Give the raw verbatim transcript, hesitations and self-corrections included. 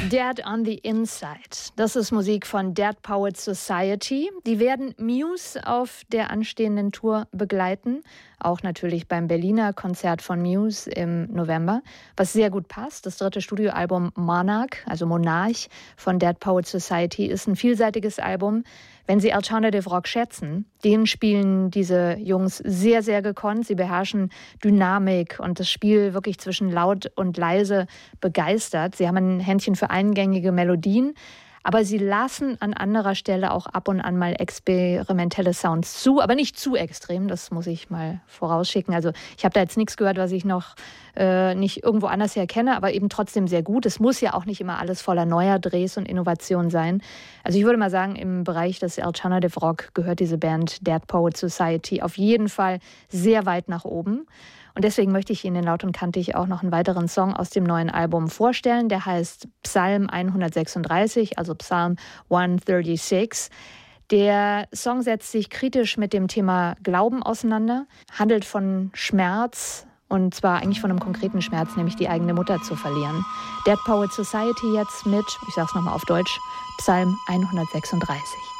Dead on the Inside. Das ist Musik von Dead Poets Society. Die werden Muse auf der anstehenden Tour begleiten. Auch natürlich beim Berliner Konzert von Muse im November. Was sehr gut passt, das dritte Studioalbum Monarch, also Monarch von Dead Poets Society, ist ein vielseitiges Album. Wenn Sie Alternative Rock schätzen, den spielen diese Jungs sehr, sehr gekonnt. Sie beherrschen Dynamik und das Spiel wirklich zwischen laut und leise begeistert. Sie haben ein Händchen für eingängige Melodien, aber sie lassen an anderer Stelle auch ab und an mal experimentelle Sounds zu, aber nicht zu extrem, das muss ich mal vorausschicken. Also ich habe da jetzt nichts gehört, was ich noch äh, nicht irgendwo anders her kenne, aber eben trotzdem sehr gut. Es muss ja auch nicht immer alles voller neuer Drehs und Innovation sein. Also ich würde mal sagen, im Bereich des Alternative Rock gehört diese Band Dead Poets Society auf jeden Fall sehr weit nach oben. Und deswegen möchte ich Ihnen laut und kantig auch noch einen weiteren Song aus dem neuen Album vorstellen. Der heißt Psalm hundertsechsunddreißig, also Psalm hundertsechsunddreißig. Der Song setzt sich kritisch mit dem Thema Glauben auseinander, handelt von Schmerz, und zwar eigentlich von einem konkreten Schmerz, nämlich die eigene Mutter zu verlieren. Dead Poets Society jetzt mit, ich sag's nochmal auf Deutsch, Psalm hundertsechsunddreißig.